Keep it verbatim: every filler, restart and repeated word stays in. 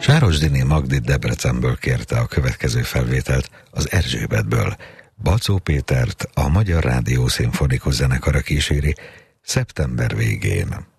Városdiné Magdi Debrecenből kérte a következő felvételt, az Erzsébetből. Bacó Pétert a Magyar Rádió Szimfonikus Zenekara kíséri szeptember végén.